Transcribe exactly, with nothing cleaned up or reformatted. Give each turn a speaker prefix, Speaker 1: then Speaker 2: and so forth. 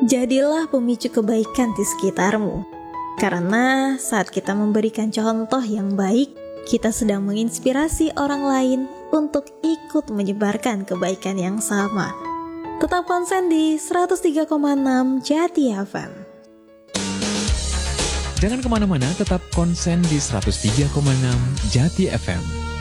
Speaker 1: Jadilah pemicu kebaikan di sekitarmu. Karena saat kita memberikan contoh yang baik, kita sedang menginspirasi orang lain untuk ikut menyebarkan kebaikan yang sama. Tetap konsen di seratus tiga koma enam Jati F M.
Speaker 2: Jangan kemana-mana, tetap konsen di seratus tiga koma enam Jati F M.